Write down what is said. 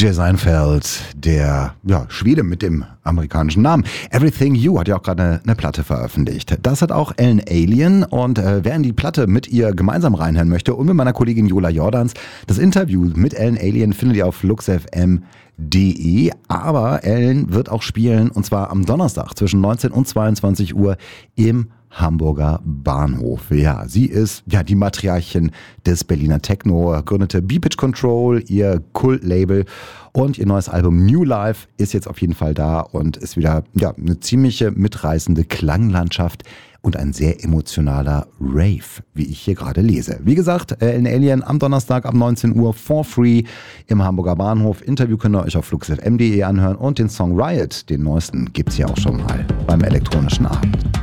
DJ Seinfeld, der Schwede mit dem amerikanischen Namen. Everything You hat ja auch gerade eine Platte veröffentlicht. Das hat auch Ellen Allien und wer in die Platte mit ihr gemeinsam reinhören möchte und mit meiner Kollegin Jola Jordans, das Interview mit Ellen Allien findet ihr auf luxfm.de, aber Ellen wird auch spielen und zwar am Donnerstag zwischen 19 und 22 Uhr im Hamburger Bahnhof. Ja, sie ist die Matriarchin des Berliner Techno, gründete B-Pitch Control, ihr Kult-Label, und ihr neues Album New Life ist jetzt auf jeden Fall da und ist wieder eine ziemliche mitreißende Klanglandschaft und ein sehr emotionaler Rave, wie ich hier gerade lese. Wie gesagt, Ellen Allien am Donnerstag ab 19 Uhr for free im Hamburger Bahnhof. Interview könnt ihr euch auf luxfm.de anhören und den Song Riot, den neuesten, gibt's ja auch schon mal beim elektronischen Abend.